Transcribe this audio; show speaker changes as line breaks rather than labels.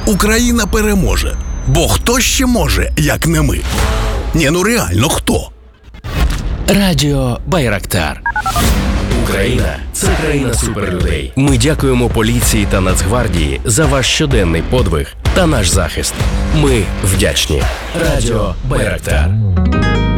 Україна переможе. Бо хто ще може, як не ми? Ні, ну реально, хто?
Радіо Байрактар. Україна – це країна суперлюдей. Ми дякуємо поліції та Нацгвардії за ваш щоденний подвиг та наш захист. Ми вдячні. Радіо Байрактар.